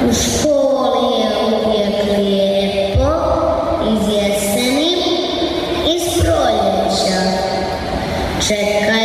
U školi je uvijek lijepo, iz jeseni, iz proljeća. Čeka